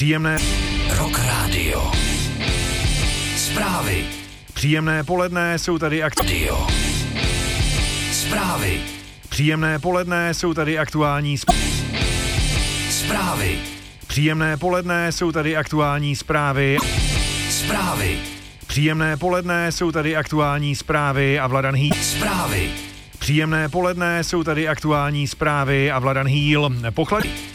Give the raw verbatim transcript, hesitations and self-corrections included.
Příjemné Rock Radio. Zprávy. Příjemné poledne, jsou tady aktuální. Zprávy. Příjemné poledne, jsou tady aktuální Zprávy. Příjemné poledne, jsou tady aktuální zprávy. Zprávy. Příjemné poledne, jsou tady aktuální zprávy a Vladan Hýl. Zprávy. Příjemné poledne, jsou tady aktuální zprávy a Vladan Hýl. Pochlad...